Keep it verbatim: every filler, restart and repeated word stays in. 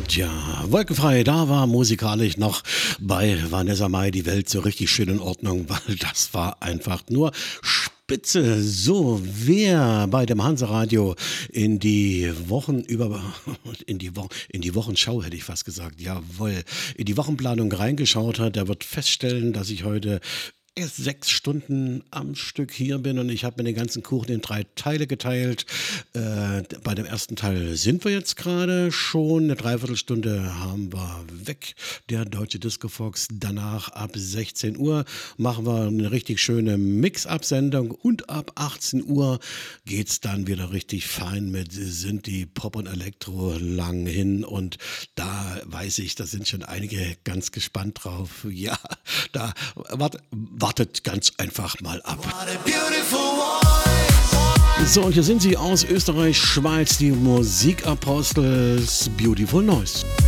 Tja, wolkenfrei, da war musikalisch noch bei Vanessa Mai die Welt so richtig schön in Ordnung, weil das war einfach nur spitze. So, wer bei dem Hansa-Radio in die Wochen über, in die, Wo in die Wochenschau hätte ich fast gesagt, jawohl, in die Wochenplanung reingeschaut hat, der wird feststellen, dass ich heute erst sechs Stunden am Stück hier bin und ich habe mir den ganzen Kuchen in drei Teile geteilt. Äh, bei dem ersten Teil sind wir jetzt gerade schon. Eine Dreiviertelstunde haben wir weg. Der Deutsche Disco Fox. Danach ab sechzehn Uhr machen wir eine richtig schöne Mix-Up-Sendung und ab achtzehn Uhr geht's dann wieder richtig fein mit Synthi, Pop und Elektro lang hin und da weiß ich, da sind schon einige ganz gespannt drauf. Ja, da wart, wartet ganz einfach mal ab. So, und hier sind sie aus Österreich, Schweiz, die Musikapostels Beautiful Noise.